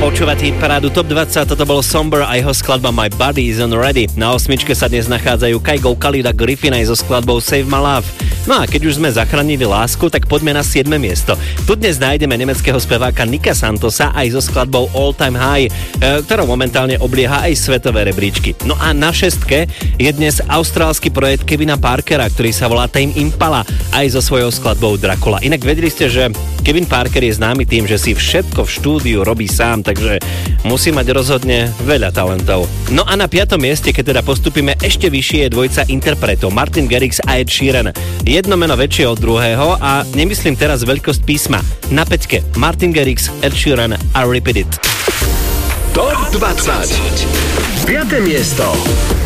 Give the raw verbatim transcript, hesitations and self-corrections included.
Počúvate hit parádu Top dvadsať, toto bol Somber a jeho skladba My Body is on Ready. Na osmičke sa dnes nachádzajú Kygo, Khalid a Griffin aj so skladbou Save My Love. No a keď už sme zachránili lásku, tak poďme na siedme miesto. Tu dnes nájdeme nemeckého speváka Nika Santosa aj so skladbou All Time High, ktorou momentálne oblieha aj svetové rebríčky. No a na šestke je dnes austrálsky projekt Kevina Parkera, ktorý sa volá Tame Impala, aj so svojou skladbou Dracula. Inak vedeli ste, že Kevin Parker je známy tým, že si všetko v štúdiu robí sám, takže musí mať rozhodne veľa talentov. No a na piatom mieste, keď teda postupíme ešte vyššie, je dvojica interpretov Martin Garrix a Ed Sheeran. Jedno meno väčšie od druhého a nemyslím teraz veľkosť písma. Na päťke Martin Garrix, Ed Sheeran a Repeat It. Top dvadsať. Piate miesto.